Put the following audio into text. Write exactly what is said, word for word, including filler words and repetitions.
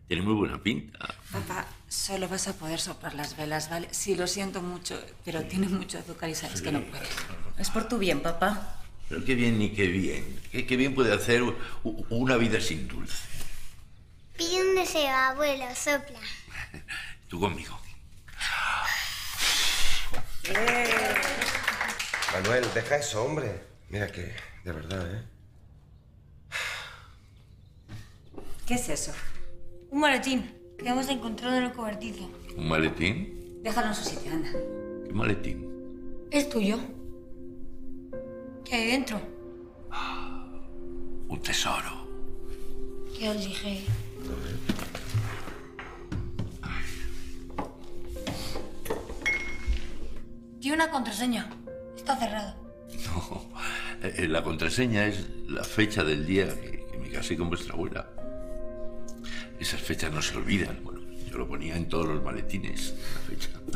Tiene muy buena pinta. Papá, solo vas a poder soplar las velas, ¿vale? Sí, lo siento mucho, pero tiene mucho azúcar y sabes sí. que no puedes. Es por tu bien, papá. Pero qué bien ni qué bien. Qué, qué bien puede hacer una vida sin dulce. Pide un deseo, abuelo, sopla. Tú conmigo. ¡Eh! Manuel, deja eso, hombre. Mira que, de verdad, ¿eh? ¿Qué es eso? Un maletín que hemos encontrado en el cobertizo. ¿Un maletín? Déjalo en su sitio, anda. ¿Qué maletín? Es tuyo. ¿Qué hay dentro? Un tesoro. Ya os dije. Tiene una contraseña. Está cerrado. No, eh, la contraseña es la fecha del día que, que me casé con vuestra abuela. Esas fechas no se olvidan. Bueno, yo lo ponía en todos los maletines, la fecha.